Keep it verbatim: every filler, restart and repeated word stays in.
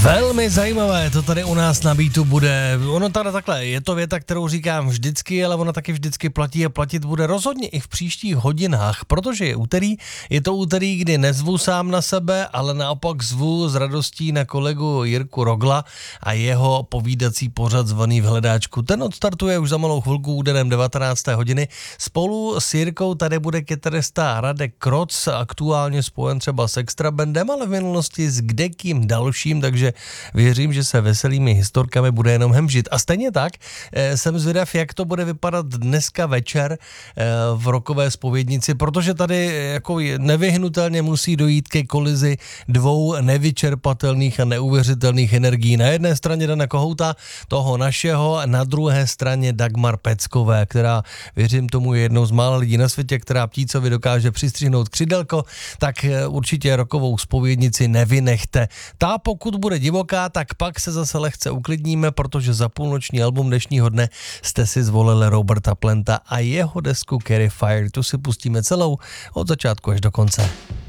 Velmi zajímavé, to tady u nás na Beatu bude. Ono tady takhle, je to věta, kterou říkám vždycky, ale ona taky vždycky platí a platit bude rozhodně i v příštích hodinách, protože je úterý. Je to úterý, kdy nezvu sám na sebe, ale naopak zvu s radostí na kolegu Jirku Rogla a jeho povídací pořad zvaný v hledáčku. Ten odstartuje už za malou chvilku úderem devatenácté hodiny. Spolu s Jirkou tady bude kytarista Radek Kroc, aktuálně spojen třeba s Extra Bandem, ale v minulosti s kdekým dalším, takže věřím, že se veselými historkami bude jenom hemžit. A stejně tak e, jsem zvědav, jak to bude vypadat dneska večer e, v Rockové zpovědnici, protože tady jako nevyhnutelně musí dojít ke kolizi dvou nevyčerpatelných a neuvěřitelných energií. Na jedné straně Dana Kohouta, toho našeho, na druhé straně Dagmar Peckové, která, věřím tomu, je jednou z mála lidí na světě, která Ptícovi dokáže přistřihnout křidelko, tak určitě Rockovou zpovědnici nevynechte. Ta, pokud bude divoká, tak pak se zase lehce uklidníme, protože za půlnoční album dnešního dne jste si zvolili Roberta Planta a jeho desku Carry Fire. Tu si pustíme celou od začátku až do konce.